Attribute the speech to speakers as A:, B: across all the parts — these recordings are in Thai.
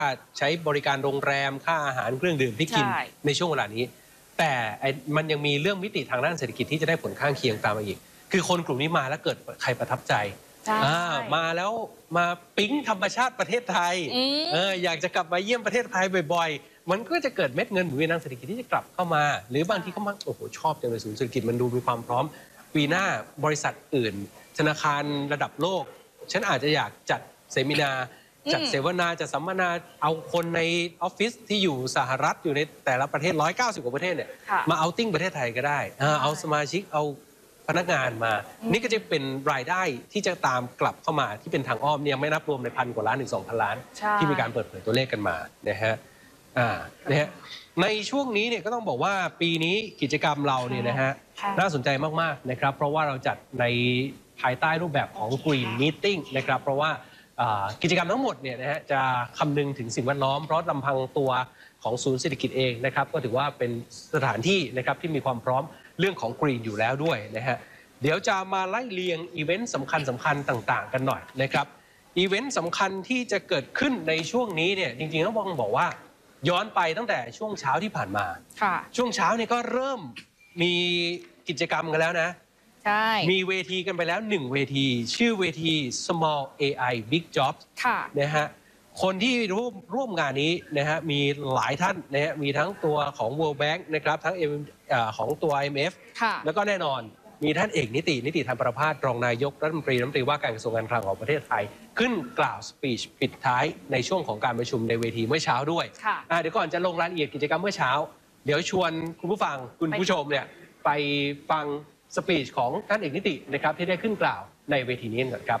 A: ใช้บริการโรงแรมค่าอาหารเครื่องดื่มที่กินในช่วงเวลานี้แต่มันยังมีเรื่องมิติทางด้านเศรษฐกิจที่จะได้ผลข้างเคียงตามมาอีกคือคนกลุ่มนี้มาแล้วเกิดใครประทับใจมาแล้วมาปิ๊งธรรมชาติประเทศไทยอยากจะกลับมาเยี่ยมประเทศไทยบ่อยๆมันก็จะเกิดเม็ดเงินหมุนเวียนทางเศรษฐกิจที่จะกลับเข้ามาหรือบางทีเขามักโอ้โหชอบจังเลยศูนย์เศรษฐกิจมันดูมีความพร้อมปีหน้าบริษัทอื่นธนาคารระดับโลกฉันอาจจะอยากจัดเซมินาจัดเสวนาจัดสัมมนาเอาคนในออฟฟิศที่อยู่สหรัฐอยู่ในแต่ละประเทศ190 กว่าประเทศเนี่ยมาเอาติ้งประเทศไทยก็ได้เอาสมาชิกเอาพนักงานมานี่ก็จะเป็นรายได้ที่จะตามกลับเข้ามาที่เป็นทางอ้อมเนี่ยไม่นับรวมใน1,000 กว่าล้านถึง 2,000 ล้านที่มีการเปิดเผยตัวเลขกันมานะฮะในช่วงนี้เนี่ยก็ต้องบอกว่าปีนี้กิจกรรมเราเนี่ยนะฮะน่าสนใจมากๆนะครับเพราะว่าเราจัดในภายใต้รูปแบบของ Green Meeting นะครับเพราะว่ากิจกรรมทั้งหมดเนี่ยนะฮะจะคำนึงถึงสิ่งแวดล้อมเพราะลำพังตัวของศูนย์เศรษฐกิจเองนะครับก็ถือว่าเป็นสถานที่นะครับที่มีความพร้อมเรื่องของกรีนอยู่แล้วด้วยนะฮะเดี๋ยวจะมาไล่เรียงอีเวนต์สำคัญต่างๆกันหน่อยนะครับอีเวนต์สำคัญที่จะเกิดขึ้นในช่วงนี้เนี่ยจริงๆต้องบอกว่าย้อนไปตั้งแต่ช่วงเช้าที่ผ่านมาช่วงเช้าเนี่ยก็เริ่มมีกิจกรรมกันแล้วนะมีเวทีกันไปแล้ว1 เวทีชื่อเวที Small AI Big Jobs นะฮะคนที่ร่วมงานนี้นะฮะมีหลายท่านนะฮะมีทั้งตัวของ World Bank นะครับทั้งของตัว IMF แล้วก็แน่นอนมีท่านเอกนิติธรรมประภาสรองนายกรัฐมนตรีว่าการกระทรวงการคลังของประเทศไทยขึ้นกล่าวสปีชปิดท้ายในช่วงของการประชุมในเวทีเมื่อเช้าด้วยเดี๋ยวก่อนจะลงรายละเอียดกิจกรรมเมื่อเช้าเดี๋ยวชวนคุณผู้ฟังคุณผู้ชมเนี่ยไปฟังสปีชของท่านเอกนิตินะครับที่ได้ขึ้นกล่าวในเวทีนี้นะครับ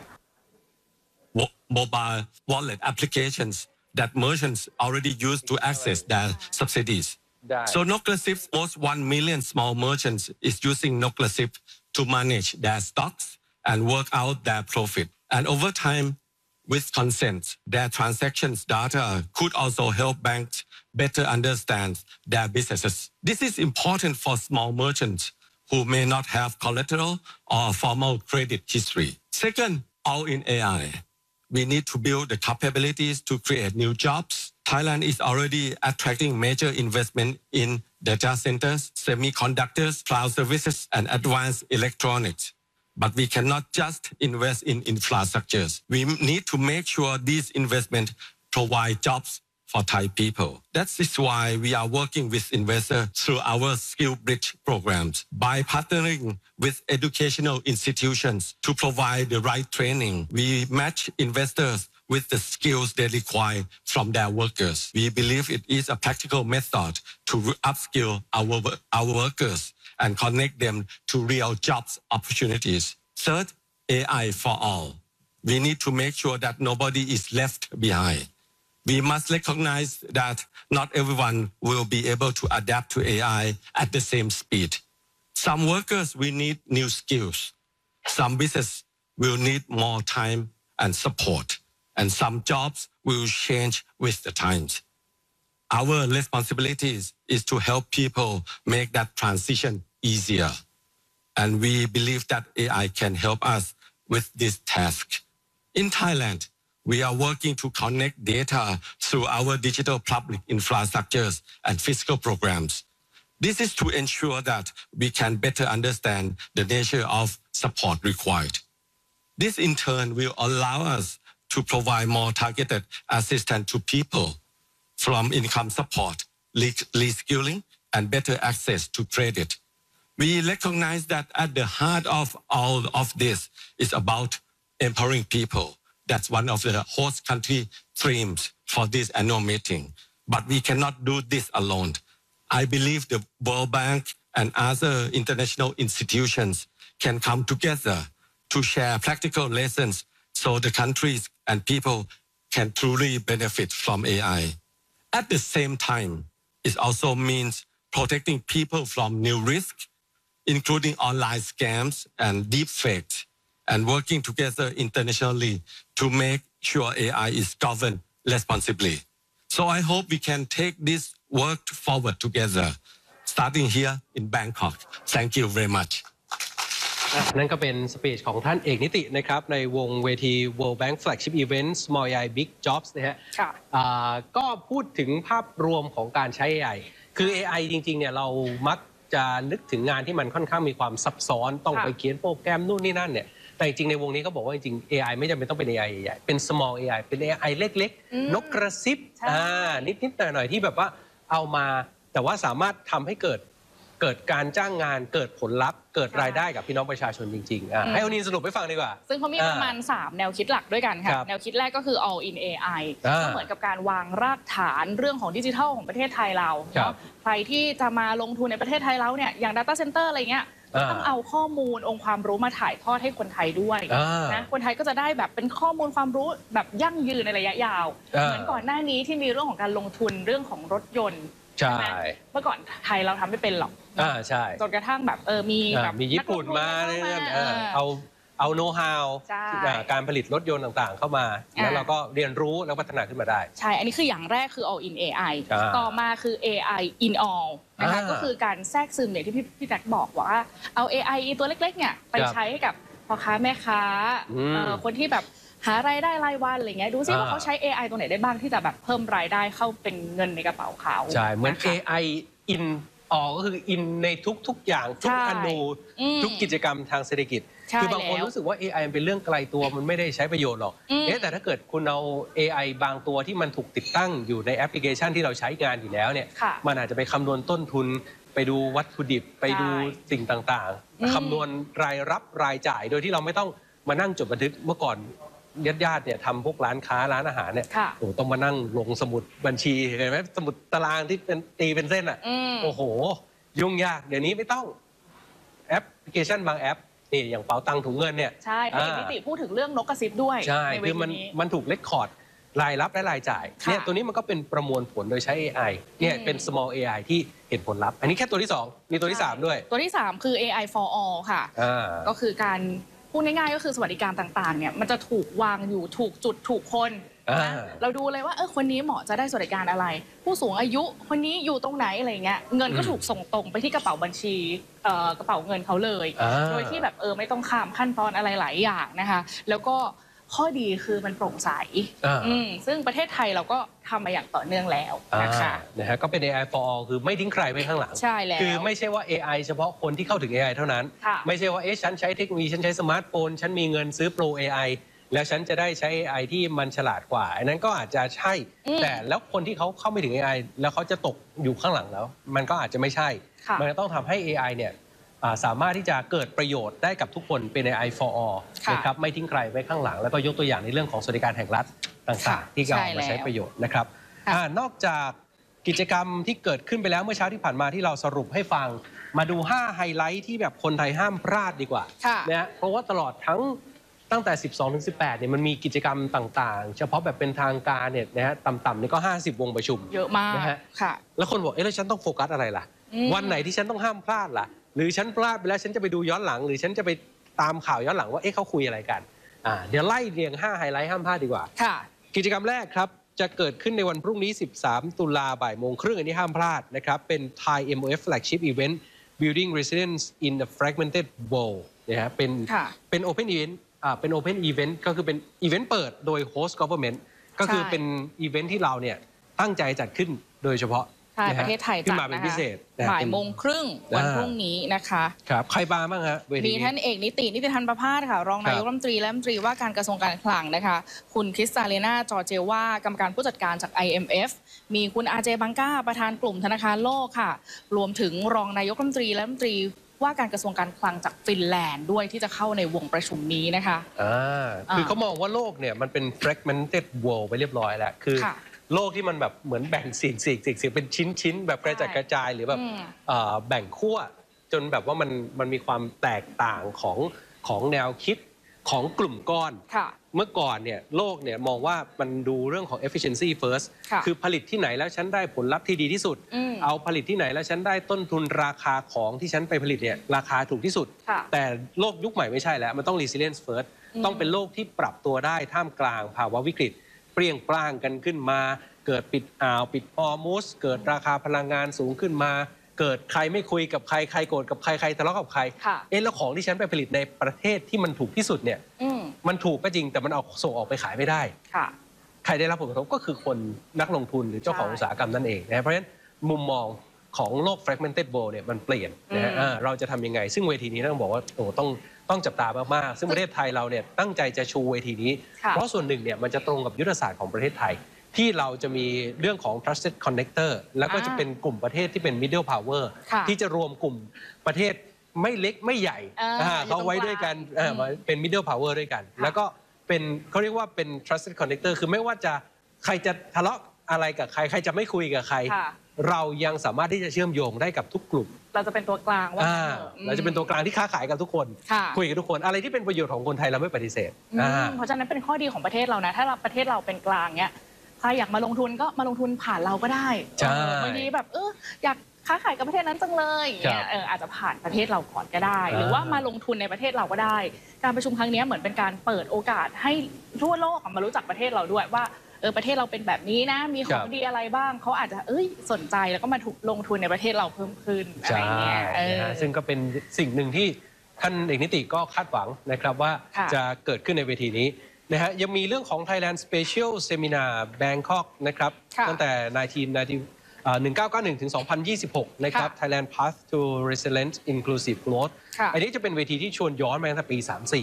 B: Mobile wallet applications that merchants already use to access their subsidies. So Noklasif most 1 million small merchants is using Noklasif to manage their stocks and work out their profit. And over time, with consent, their transactions data could also help banks better understand their businesses. This is important for small merchants who may not have collateral or formal credit history. Second, all in AI. We need to build the capabilities to create new jobs. Thailand is already attracting major investment in data centers, semiconductors, cloud services, and advanced electronics. But we cannot just invest in infrastructures. We need to make sure these investments provide jobs for Thai people. That is why we are working with investors through our Skill Bridge programs. By partnering with educational institutions to provide the right training, we match investors with the skills they require from their workers. We believe it is a practical method to upskill our workers and connect them to real jobs opportunities. Third, AI for all. We need to make sure that nobody is left behind. We must recognize that not everyone will be able to adapt to AI at the same speed. Some workers will need new skills. Some business will need more time and support. And some jobs will change with the times. Our responsibility is to help people make that transition easier. And we believe that AI can help us with this task. In Thailand, we are working to connect data through our digital public infrastructures and physical programs. This is to ensure that we can better understand the nature of support required. This in turn will allow us to provide more targeted assistance to people from income support, reskilling, and better access to credit. We recognize that at the heart of all of this is about empowering people. That's one of the host country themes for this annual meeting. But we cannot do this alone. I believe the World Bank and other international institutions can come together to share practical lessons so the countries and people can truly benefit from AI. At the same time, it also means protecting people from new risks, including online scams and deepfakes, and working together internationally to make sure AI is governed responsibly. So I hope we can take this work forward together, starting here in Bangkok. Thank you very much.
A: นั่นก็เป็นสปีชของท่านเอกนิตินะครับในวงเวที World Bank Flagship Event Small AI Big Jobs นะฮะก็พูดถึงภาพรวมของการใช้ AI คือ AI จริงๆเนี่ยเรามักจะนึกถึงงานที่มันค่อนข้างมีความซับซ้อนต้องไปเขียนโปรแกรมนู่นนี่นั่นเนี่ยแต่จริงๆในวงนี้ก็บอกว่าจริงๆ AI ไม่จำเป็นต้องเป็น AI ใหญ่ๆเป็น small AI เป็น AI เล็กๆนกกระซิบนิดๆหน่อยๆที่แบบว่าเอามาแต่ว่าสามารถทำให้เกิดการจ้างงานเกิดผลลัพธ์เกิดรายได้กับพี่น้องประชาชนจริงๆให้อนินสรุปให้ฟังดีกว่า
C: ซึ่งเขามีประมาณ3แนวคิดหลักด้วยกันค่ะแนวคิดแรกก็คือ all in AI ก็เหมือนกับการวางรากฐานเรื่องของดิจิทัลของประเทศไทยเราใครที่จะมาลงทุนในประเทศไทยเราเนี่ยอย่าง Data Center อะไรเงี้ยต้องเอาข้อมูลองค์ความรู้มาถ่ายทอดให้คนไทยด้วยนะคนไทยก็จะได้แบบเป็นข้อมูลความรู้แบบยั่งยืนในระยะยาวเหมือนก่อนหน้านี้ที่มีเรื่องของการลงทุนเรื่องของรถยนต์ใช่ไหมเมื่อก่อนไทยเราทำไม่เป็นหรอก
A: ใช่
C: จนกระทั่งแบบ
A: มีญี่ปุ่นมาเอาโน้ตฮาวการผลิตรถยนต์ต่างๆเข้ามาแล้วเราก็เรียนรู้แล้วพัฒนาขึ้นมาได้
C: ใช่อันนี้คืออย่างแรกคือ all in AI ต่อมาคือ AI in all นะคะก็คือการแทรกซึมอย่างที่พี่แจ็คบอกว่าเอา AI ตัวเล็กๆเนี่ยไปใช้ให้กับพ่อค้าแม่ค้าคนที่แบบหารายได้รายวันอะไรเงี้ยดูซิว่าเขาใช้ AI ตรงไหนได้บ้างที่จะแบบเพิ่มรายได้เข้าเป็นเงินในกระเป๋าเขา
A: ใช่เหมือน AI in all ก็คือ in ในทุกอย่างทุกอนูทุกกิจกรรมทางเศรษฐกิจคือบางคนรู้สึกว่า AI เป็นเรื่องไกลตัวมันไม่ได้ใช้ประโยชน์หรอกแต่ถ้าเกิดคุณเอา AI บางตัวที่มันถูกติดตั้งอยู่ในแอปพลิเคชันที่เราใช้งานอยู่แล้วเนี่ยมันอาจจะไปคำนวณต้นทุนไปดูวัตถุดิบไปดูสิ่งต่างๆคำนวณรายรับรายจ่ายโดยที่เราไม่ต้องมานั่งจดบันทึกเมื่อก่อนญาติเนี่ยทำพวกร้านค้าร้านอาหารเนี่ยโอ้ต้องมานั่งลงสมุดบัญชีเห็นไหมสมุดตารางที่เป็นตีเป็นเส้นอ่ะโอ้โหยุ่งยากเดี๋ยวนี้ไม่ต้องแอปพลิเคชันบางแอปนี่อย่างเป๋าตังค์ถุงเงินเนี่ย
C: ใช่ท่านนิติพูดถึงเรื่องนกกระซิบด้วย
A: ใช่คือมันถูกเลคคอร์ดรายรับและรายจ่ายเนี่ยตัวนี้มันก็เป็นประมวลผลโดยใช้ AI เนี่ยเป็น small AI ที่เห็นผลลัพธ์อันนี้แค่ตัวที่2มีตัวที่3ด้วย
C: ตัวที่3คือ AI for all ค่ะก็คือการพูดง่ายๆก็คือสวัสดิการต่างๆเนี่ยมันจะถูกวางอยู่ถูกจุดถูกคนเราดูเลยว่าคนนี้เหมาะจะได้สวัสดิการอะไรผู้สูงอายุคนนี้อยู่ตรงไหนอะไรเงี้ยเงินก็ถูกส่งตรงไปที่กระเป๋าบัญชีกระเป๋าเงินเขาเลยโดยที่แบบไม่ต้องข้ามขั้นตอนอะไรหลายอย่างนะคะแล้วก็ข้อดีคือมันโปร่งใสซึ่งประเทศไทยเราก็ทำมาอย่างต่อเนื่องแล้วนะคะ
A: ก็เป็น AI for all คือไม่ทิ้งใครไว้ข้างหลัง
C: ใช่แล้ว
A: คือไม่ใช่ว่า AI เฉพาะคนที่เข้าถึง AI เท่านั้นไม่ใช่ว่าฉันใช้เทคโนโลยีฉันใช้สมาร์ทโฟนฉันมีเงินซื้อโปร AI แล้วฉันจะได้ใช้ AI ที่มันฉลาดกว่าอันนั้นก็อาจจะใช่แต่แล้วคนที่เขาเข้าไม่ถึง AI แล้วเขาจะตกอยู่ข้างหลังแล้วมันก็อาจจะไม่ใช่มันต้องทำให้ AI เนี่ยสามารถที่จะเกิดประโยชน์ได้กับทุกคนเป็น AI for all นะครับไม่ทิ้งใครไว้ข้างหลังแล้วก็ยกตัวอย่างในเรื่องของสวัสดิการแห่งรัฐต่างๆที่เอามาใช้ประโยชน์นะครับนอกจากกิจกรรมที่เกิดขึ้นไปแล้วเมื่อเช้าที่ผ่านมาที่เราสรุปให้ฟังมาดู5ไฮไลท์ที่แบบคนไทยห้ามพลาดดีกว่านะเพราะว่าตลอดตั้งแต่ 12-18 เนี่ยมันมีกิจกรรมต่างๆเฉพาะแบบเป็นทางการเนี่ยนะฮะต่ำๆนี่ก็50วงประชุม
C: เยอะมาก
A: นะฮะแล้วคนบอกแล้วฉันต้องโฟกัสอะไรล่ะวันไหนที่ฉันต้องห้ามพลาดล่ะหรือฉันพลาดไปแล้วฉันจะไปดูย้อนหลังหรือฉันจะไปตามข่าวย้อนหลังว่าเขาคุยอะไรกันเดี๋ยวไล่เรียง5ไฮไลท์ห้ามพลาดดีกว่ากิจกรรมแรกครับจะเกิดขึ้นในวันพรุ่งนี้13 ตุลาบ่ายโมงครึ่งอันนี้ห้ามพลาดนะครับเป็น Thai MOF Flagship Event Building Resilience in the Fragmented World นะฮะเป็น Open Eventเป็น Open Event ก็คือเป็นอีเวนต์เปิดโดย Host Government ก็คือเป็นอีเวนต์ที่เราเนี่ยตั้งใจจัดขึ้นโดยเฉพาะ
C: ใช่ประเทศไทยจัด
A: มาเป็นพิเศษ
C: บ่ายโมงครึ่งวันพรุ่งนี้นะคะ
A: ครับใครมาบ้างฮะ
C: มีท่านเอกนิติธันประภาสค่ะรองนายกรัฐมนตรีและรัฐมนตรีว่าการกระทรวงการคลังนะคะคุณคริสตาเลนาจอร์เจว่ากรรมการผู้จัดการจาก IMF มีคุณอาเจบังก้าประธานกลุ่มธนาคารโลกค่ะรวมถึงรองนายกรัฐมนตรีและรัฐมนตรีว่าการกระทรวงการคลังจากฟินแลนด์ด้วยที่จะเข้าในวงประชุมนี้นะคะ
A: คือเขามองว่าโลกเนี่ยมันเป็น fragmented world ไปเรียบร้อยแล้วคือโลกที่มันแบบเหมือนแบ่งสิ่งเป็นชิ้นแบบกระจัดกระจายหรือแบบแบ่งขั้วจนแบบว่ามันมีความแตกต่างของแนวคิดของกลุ่มก้อนเมื่อก่อนเนี่ยโลกเนี่ยมองว่ามันดูเรื่องของ efficiency first คือผลิตที่ไหนแล้วฉันได้ผลลัพธ์ที่ดีที่สุดเอาผลิตที่ไหนแล้วฉันได้ต้นทุนราคาของที่ฉันไปผลิตเนี่ยราคาถูกที่สุดแต่โลกยุคใหม่ไม่ใช่แล้วมันต้อง resilience first ต้องเป็นโลกที่ปรับตัวได้ท่ามกลางภาวะวิกฤตเปรี้ยงปร้างกันขึ้นมาเกิดปิดอ่าวปิดฮอร์มุสเกิดราคาพลังงานสูงขึ้นมาเกิดใครไม่คุยกับใครใครโกรธกับใครใครทะเลาะกับใครแล้วของที่ฉันไปผลิตในประเทศที่มันถูกที่สุดเนี่ยมันถูกก็จริงแต่มันเอาส่งออกไปขายไม่ได้ใครได้รับผลกระทบก็คือคนนักลงทุนหรือเจ้าของอุตสาหกรรมนั่นเองนะเพราะฉะนั้นมุมมองของโลก fragmented world เนี่ยมันเปลี่ยนนะฮะเราจะทำยังไงซึ่งเวทีนี้ต้องบอกว่าโอ้ต้องจับตามากๆซึ่งประเทศไทยเราเนี่ยตั้งใจจะชูเวทีนี้เพราะส่วนหนึ่งเนี่ยมันจะตรงกับยุทธศาสตร์ของประเทศไทยที่เราจะมีเรื่องของ trusted connector แล้วก็จะเป็นกลุ่มประเทศที่เป็น middle power ที่จะรวมกลุ่มประเทศไม่เล็กไม่ใหญ่เขาไว้ด้วยกันเป็น middle power ด้วยกันแล้วก็เป็นเขาเรียกว่าเป็น trusted connector คือไม่ว่าจะใครจะทะเลาะอะไรกับใครใครจะไม่คุยกับใครเรายังสามารถที่จะเชื่อมโยงได้กับทุกกลุ่ม
C: เราจะเป็นตัวกลางว่า
A: เราจะเป็นตัวกลางที่ค้าขายกับทุกคนคุยกับทุกคนอะไรที่เป็นประโยชน์ของคนไทยเราไม่ปฏิเสธ
C: เพราะฉะนั้นเป็นข้อดีของประเทศเรานะถ้าประเทศเราเป็นกลางเนี้ยใครอยากมาลงทุนก็มาลงทุนผ่านเราก็ได้บางทีแบบอยากค้าขายกับประเทศนั้นจังเลยอาจจะผ่านประเทศเราก่อนก็ได้ หรือว่ามาลงทุนในประเทศเราก็ได้การประชุมครั้งนี้เหมือนเป็นการเปิดโอกาสให้ทั่วโลกมารู้จักประเทศเราด้วยว่าประเทศเราเป็นแบบนี้นะมีของดีอะไรบ้างเขาอาจจะสนใจแล้วก็มาลงทุนในประเทศเราเพิ่มขึ้นอะไรเงี้ย
A: ซึ่งก็เป็นสิ่งหนึ่งที่ท่านเอกนิติก็คาดหวังนะครับว่าจะเกิดขึ้นในเวทีนี้นะฮะยังมีเรื่องของ Thailand Special Seminar Bangkok นะครับตั้งแต่1991 ถึง 2026 นะครับ Thailand Path to Resilient Inclusive Growth อันนี้จะเป็นเวทีที่ชวนย้อนมาตั้งแต่ปี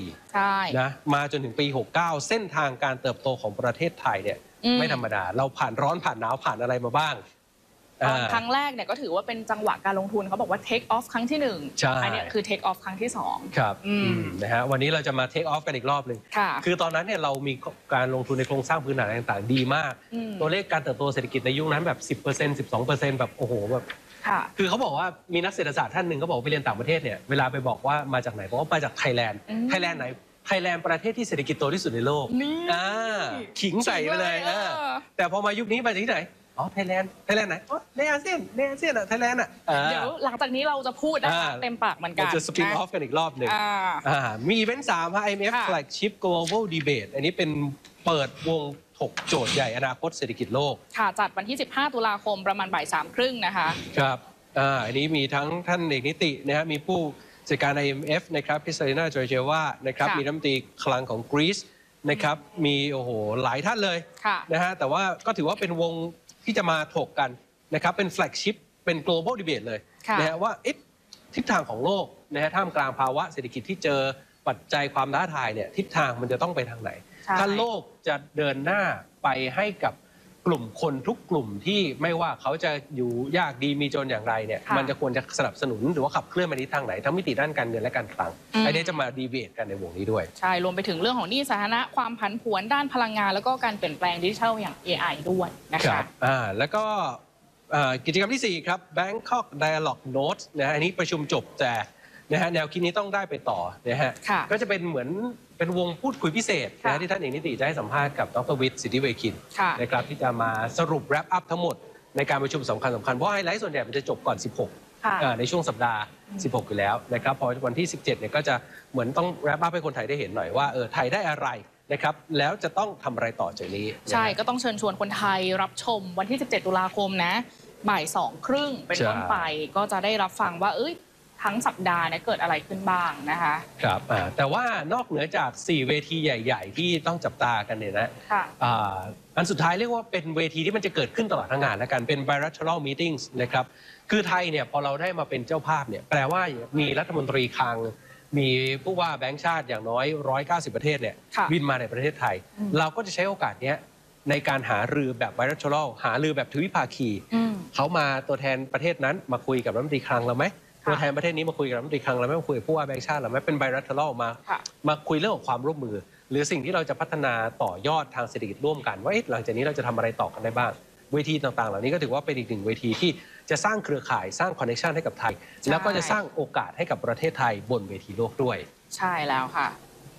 A: 34 นะมาจนถึงปี 69 เส้นทางการเติบโตของประเทศไทยเนี่ยไม่ธรรมดาเราผ่านร้อนผ่านหนาวผ่านอะไรมาบ้าง
C: ครั้งแรกเนี่ยก็ถือว่าเป็นจังหวะการลงทุนเขาบอกว่า take off ครั้งที่1อันนี้คือ take off ครั้งที่2
A: ครับนะฮะวันนี้เราจะมา take off กันอีกรอบหนึ่งคือตอนนั้นเนี่ยเรามีการลงทุนในโครงสร้างพื้นฐานต่างๆดีมากตัวเลขการเติบโตเศรษฐกิจในยุคนั้นแบบ 10% 12% แบบโอ้โหแบบคือเขาบอกว่ามีนักเศรษฐศาสตร์ท่านหนึ่งเขาบอกไปเรียนต่างประเทศเนี่ยเวลาไปบอกว่ามาจากไหนบอกว่ามาจากไทยแลนด์ไหนไทยแลนด์ประเทศที่เศรษฐกิจโตที่สุดในโลกขิงใส่ไปเลยแต่พอมายุคนี้มาจากที่ไหนไทยแลนด์ไหนในอาเซียนอะไทยแลนด์อะ
C: เดี๋ยวหลังจากนี้เราจะพูดนะคะเต็มปากเหมือนกัน
A: จะสปินออฟกันอีกรอบหนึ่งมีอีเวนต์3 IMF Flagship Global Debate อันนี้เป็นเปิดวงถกโจทย์ใหญ่อนาคตเศรษฐกิจโลก
C: ค่ะจัดวันที่15 ตุลาคมประมาณบ่าย 3:30 นะคะ
A: ครับอันนี้มีทั้งท่านเอกนิตินะฮะมีผู้จัดการ IMF นะครับพิซาริน่าจอยเจวานะครับมีรัฐมนตรีคลังของกรีซนะครับมีโอ้โหหลายท่านเลยนะฮะแต่ว่าก็ถือว่าเป็นวงที่จะมาถกกันนะครับเป็นแฟลกชิพเป็น global debate เลยนะฮะว่าทิศทางของโลกนะฮะท่ามกลางภาวะเศรษฐกิจที่เจอปัจจัยความท้าทายเนี่ยทิศทางมันจะต้องไปทางไหนถ้าโลกจะเดินหน้าไปให้กับกลุ่มคนทุกกลุ่มที่ไม่ว่าเขาจะอยู่ยากดีมีจนอย่างไรเนี่ยมันจะควรจะสนับสนุนหรือว่าขับเคลื่อนไปในทางไหนทั้งมิติด้านการเงินและการคลังไอ้นี้จะมาดีเบตกันในวงนี้ด้วย
C: ใช่รวมไปถึงเรื่องของหนี้สาธารณะความผันผวนด้านพลังงานแล้วก็การเปลี่ยนแปลงดิจิทัลอย่าง AI ด้วยนะคะ
A: แล้วก็กิจกรรมที่4ครับ Bangkok Dialogue Notes นะฮะอันนี้ประชุมจบแต่นะฮะแนวคิดนี้ต้องได้ไปต่อนะฮะก็จะเป็นเหมือนเป็นวงพูดคุยพิเศษนะที่ท่านเอกนิติจะให้สัมภาษณ์กับดร.วิทย์สิทธิเวคินนะครับที่จะมาสรุปแรปอัพทั้งหมดในการประชุมสำคัญเพราะไฮไลท์ส่วนใหญ่มันจะจบก่อน 16ในช่วงสัปดาห์ 16 อยู่แล้วนะครับพอวันที่ 17 เนี่ยก็จะเหมือนต้องแรปอัพให้คนไทยได้เห็นหน่อยว่าไทยได้อะไรนะครับแล้วจะต้องทำอะไรต่อจากนี้
C: ใช่ก็ต้องเชิญชวนคนไทยรับชมวันที่ 17 ตุลาคมนะบ่าย 2:30 เป็นต้นไปก็จะได้รับฟังว่าทั้งสัปดาห์เนี่ยเกิดอะไรขึ้นบ้างนะคะ
A: ครับแต่ว่านอกเหนือจาก4เวทีใหญ่ๆที่ต้องจับตากันเนี่ยนะอันสุดท้ายเรียกว่าเป็นเวทีที่มันจะเกิดขึ้นตลอดทั้งงานแล้วกันเป็น bilateral meetings นะครับคือไทยเนี่ยพอเราได้มาเป็นเจ้าภาพเนี่ยแปลว่ามีรัฐมนตรีคลังมีผู้ว่าแบงก์ชาติอย่างน้อย190ประเทศเนี่ยบินมาในประเทศไทยเราก็จะใช้โอกาสนี้ในการหารือแบบ bilateral หารือแบบทวิภาคีเขามาตัวแทนประเทศนั้นมาคุยกับรัฐมนตรีคลังเราไหมตัวแทนประเทศนี้มาคุยกับรัฐมนตรีคลังเราไม่มาคุยกับผู้ว่าแบงก์ชาติเราไม่เป็น bilateral มาคุยเรื่องของความร่วมมือหรือสิ่งที่เราจะพัฒนาต่อยอดทางเศรษฐกิจร่วมกันว่าหลังจากนี้เราจะทำอะไรต่อกันได้บ้างเวทีต่างๆเหล่านี้ก็ถือว่าเป็นอีกหนึ่งเวทีที่จะสร้างเครือข่ายสร้างคอนเนคชันให้กับไทยแล้วก็จะสร้างโอกาสให้กับประเทศไทยบนเวทีโลกด้วย
C: ใช่แล้วค่ะ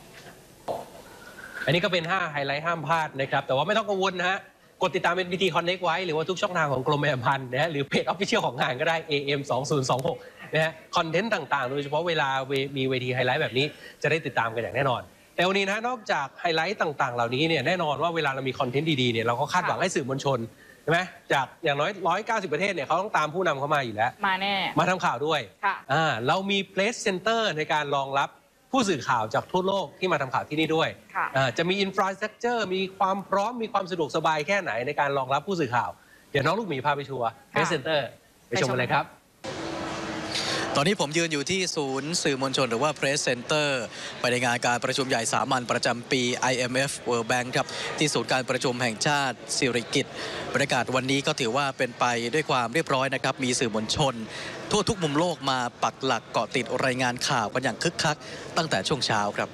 A: อันนี้ก็เป็น5ไฮไลท์ห้ามพลาดนะครับแต่ว่าไม่ต้องกังวลนะฮะกดติดตาม NBT Connect ไว้หรือว่าทุกช่องทางของกรมประชาสัมพันธ์นะฮะหรือเพจ Official ของงานก็ได้ AM 2026นะฮะคอนเทนต์ต่างๆโดยเฉพาะเวลามีเวทีไฮไลท์แบบนี้จะได้ติดตามกันอย่างแน่นอนแต่วันนี้นะนอกจากไฮไลท์ต่างๆเหล่านี้เนี่ยแน่นอนว่าเวลาเรามีคอนเทนต์ดีๆเนี่ยเราก็คาดหวังให้สื่อมวลชนช่ไหมจากอย่างน้อย190ประเทศเนี่ยเขาต้องตามผู้นำเข้ามาอยู่แล้ว
C: มาแน่
A: มาทำข่าวด้วย
C: ค่ะ
A: เรามี Place Center ในการรองรับผู้สื่อข่าวจากทั่วโลกที่มาทำข่าวที่นี่ด้วยจะมี Infrastructure มีความพร้อมมีความสะดวกสบายแค่ไหนในการรองรับผู้สื่อข่าวเดี๋ยวน้องลูกหมีพาไปชัวร์ Place Center ไปชมกันเลยครับ
D: ตอนนี้ผมยืนอยู่ที่ศูนย์สื่อมวลชนหรือว่า Press Center ไปในงานการประชุมใหญ่สามัญประจำปี IMF World Bank ครับที่ศูนย์การประชุมแห่งชาติสิริกิติ์บรรยากาศวันนี้ก็ถือว่าเป็นไปด้วยความเรียบร้อยนะครับมีสื่อมวลชนทั่วทุกมุมโลกมาปักหลักเกาะติดรายงานข่าวกันอย่างคึกคักตั้งแต่ช่วงเช้าครับ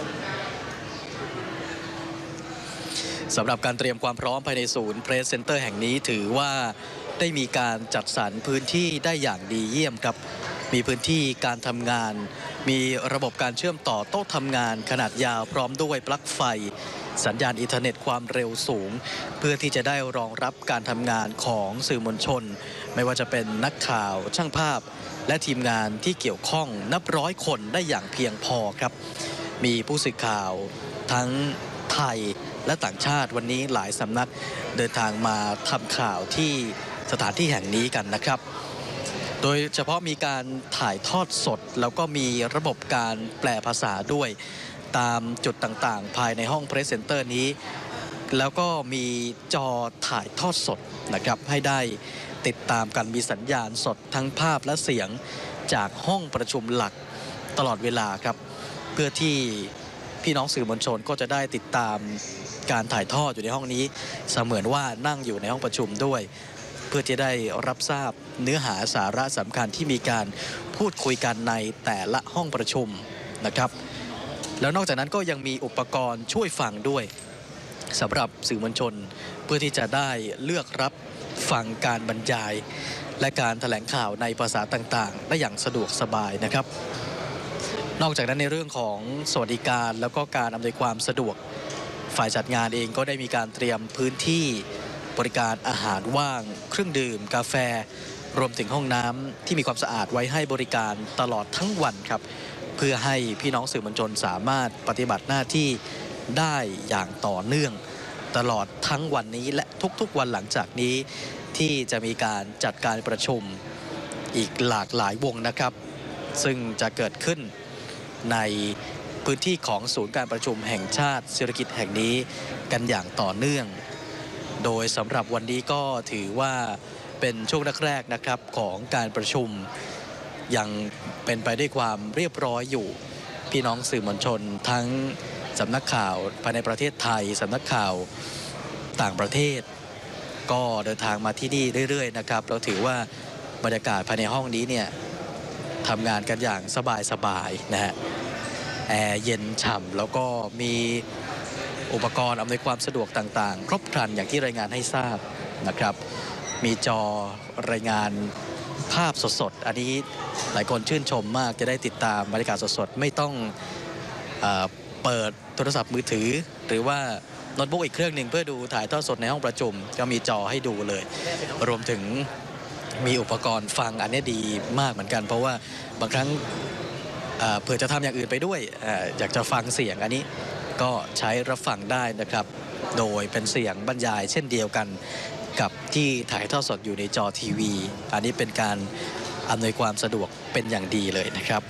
D: สำหรับการเตรียมความพร้อมภายในศูนย์ Press Center แห่งนี้ถือว่าได้มีการจัดสรรพื้นที่ได้อย่างดีเยี่ยมครับมีพื้นที่การทำงานมีระบบการเชื่อมต่อโต๊ะทำงานขนาดยาวพร้อมด้วยปลั๊กไฟสัญญาณอินเทอร์เน็ตความเร็วสูงเพื่อที่จะได้รองรับการทำงานของสื่อมวลชนไม่ว่าจะเป็นนักข่าวช่างภาพและทีมงานที่เกี่ยวข้องนับร้อยคนได้อย่างเพียงพอครับมีผู้สื่อข่าวทั้งไทยและต่างชาติวันนี้หลายสำนักเดินทางมาทำข่าวที่สถานที่แห่งนี้กันนะครับโดยเฉพาะมีการถ่ายทอดสดแล้วก็มีระบบการแปลภาษาด้วยตามจุดต่างๆภายในห้อง Press Center นี้แล้วก็มีจอถ่ายทอดสดนะครับให้ได้ติดตามกันมีสัญญาณสดทั้งภาพและเสียงจากห้องประชุมหลักตลอดเวลาครับเพื่อที่พี่น้องสื่อมวลชนก็จะได้ติดตามการถ่ายทอดอยู่ในห้องนี้เสมือนว่านั่งอยู่ในห้องประชุมด้วยเพื่อจะได้รับทราบเนื้อหาสาระสำคัญที่มีการพูดคุยกันในแต่ละห้องประชุมนะครับแล้วนอกจากนั้นก็ยังมีอุปกรณ์ช่วยฟังด้วยสำหรับสื่อมวลชนเพื่อที่จะได้เลือกรับฟังการบรรยายและการแถลงข่าวในภาษาต่างๆได้อย่างสะดวกสบายนะครับนอกจากนั้นในเรื่องของสวัสดิการแล้วก็การอำนวยความสะดวกฝ่ายจัดงานเองก็ได้มีการเตรียมพื้นที่บริการอาหารว่างเครื่องดื่มกาแฟรวมถึงห้องน้ำที่มีความสะอาดไว้ให้บริการตลอดทั้งวันครับเพื่อให้พี่น้องสื่อมวลชนสามารถปฏิบัติหน้าที่ได้อย่างต่อเนื่องตลอดทั้งวันนี้และทุกๆวันหลังจากนี้ที่จะมีการจัดการประชุมอีกหลากหลายวงนะครับซึ่งจะเกิดขึ้นในพื้นที่ของศูนย์การประชุมแห่งชาติสิริกิติ์แห่งนี้กันอย่างต่อเนื่องโดยสำหรับวันนี้ก็ถือว่าเป็นช่วงแรกๆนะครับของการประชุมยังเป็นไปด้วยความเรียบร้อยอยู่พี่น้องสื่อมวลชนทั้งสำนักข่าวภายในประเทศไทยสำนักข่าวต่างประเทศก็เดินทางมาที่นี่เรื่อยๆนะครับเราถือว่าบรรยากาศภายในห้องนี้เนี่ยทำงานกันอย่างสบายๆนะฮะแอร์เย็นฉ่ำแล้วก็มีอุปกรณ์อำนวยความสะดวกต่างๆครบครันอย่างที่รายงานให้ทราบนะครับมีจอรายงานภาพสดๆอันนี้หลายคนชื่นชมมากจะได้ติดตามบรรยากาศสดๆไม่ต้องเปิดโทรศัพท์มือถือหรือว่าโน้ตบุ๊กอีกเครื่องหนึ่งเพื่อดูถ่ายทอดสดในห้องประชุมก็มีจอให้ดูเลยรวมถึงมีอุปกรณ์ฟังอันนี้ดีมากเหมือนกันเพราะว่าบางครั้งเผื่อจะทำอย่างอื่นไปด้วยอยากจะฟังเสียงอันนี้ก็ใช้รับฟังได้นะครับโดยเป็นเสียงบรรยายเช่นเดียวกันกับที่ถ่ายทอดสดอยู่ในจอทีวีอันนี้เป็นการอำนวยความสะดวกเป็นอย่างดีเลยนะครับ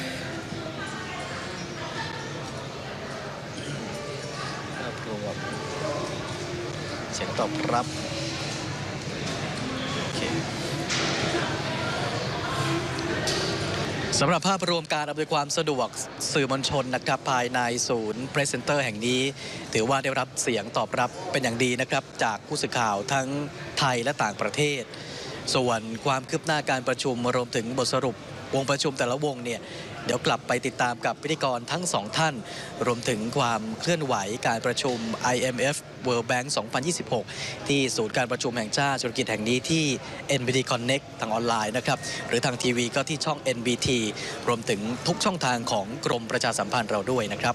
D: เสียงตอบรับสำหรับภาพรวมการอำนวยความสะดวกสื่อมวลชนนะครับภายในศูนย์ Press Center แห่งนี้ถือว่าได้รับเสียงตอบรับเป็นอย่างดีนะครับจากผู้สื่อข่าวทั้งไทยและต่างประเทศส่วนความคืบหน้าการประชุมรวมถึงบทสรุปวงประชุมแต่ละวงเนี่ยเดี๋ยวกลับไปติดตามกับพิธีกรทั้งสองท่านรวมถึงความเคลื่อนไหวการประชุม IMF World Bank 2026 ที่ศูนย์การประชุมแห่งชาติสิริกิติ์แห่งนี้ที่ NBT Connect ทางออนไลน์นะครับหรือทางทีวีก็ที่ช่อง NBT รวมถึงทุกช่องทางของกรมประชาสัมพันธ์เราด้วยนะครับ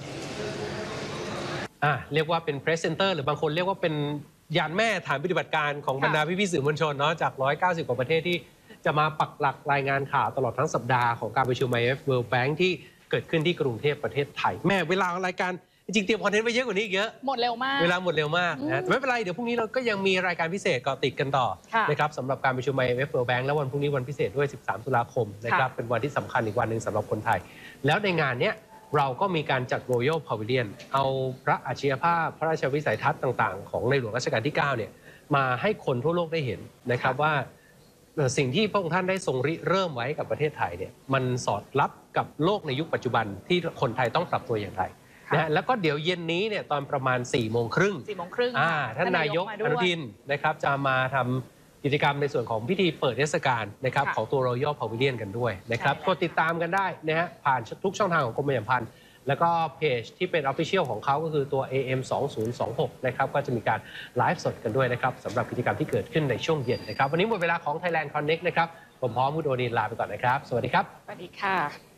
A: เรียกว่าเป็น Press Center หรือบางคนเรียกว่าเป็นยานแม่ฐานปฏิบัติการของบรรดาพี่ๆสื่อมวลชนเนาะจาก190กว่าประเทศที่จะมาปักหลักรายงานข่าวตลอดทั้งสัปดาห์ของการประชุม IMF World Bank ที่เกิดขึ้นที่กรุงเทพประเทศไทยแม่เวลารายการจจริงๆเตรียมคอนเทนต์ไปเยอะกว่านี้อีกเยอะ
C: หมดเร็วมาก
A: เวลาหมดเร็วมากนะไม่เป็นไรเดี๋ยวพรุ่งนี้เราก็ยังมีรายการพิเศษเกาะติดกันต่อนะครับสำหรับการประชุม IMF World Bank และวันพรุ่งนี้วันพิเศษด้วย13 ตุลาคมนะครับเป็นวันที่สำคัญอีกวันหนึ่งสำหรับคนไทยแล้วในงานเนี้ยเราก็มีการจัด Royal Pavilion เอาพระอัจฉริยภาพพระราชวิสัยทัศน์ต่างๆของในหลวงรัชกาลที่9เนี่ยมาให้คนทั่วโลกได้เห็นนะครับว่าสิ่งที่พระองค์ท่านได้ทรงริเริ่มไว้กับประเทศไทยเนี่ยมันสอดรับกับโลกในยุคปัจจุบันที่คนไทยต้องปรับตัวอย่างไรนะแล้วก็เดี๋ยวเย็นนี้เนี่ยตอนประมาณ4 โมงครึ่งท่านนายกอนุทินนะครับจะมาทำกิจกรรมในส่วนของพิธีเปิดเทศกาลนะครับของตัว Royal Pavilion กันด้วยนะครับกดติดตามกันได้นะฮะผ่านทุกช่องทางของกรมประชาสัมพันธ์แล้วก็เพจที่เป็น Official ของเขาก็คือตัว AM 2026นะครับก็จะมีการไลฟ์สดกันด้วยนะครับสำหรับกิจกรรมที่เกิดขึ้นในช่วงเย็นนะครับวันนี้หมดเวลาของ Thailand Connect นะครับผมพร้อมมุดโอนีลาไปก่อนนะครับสวัสดีครับ
C: สวัสดีค่ะ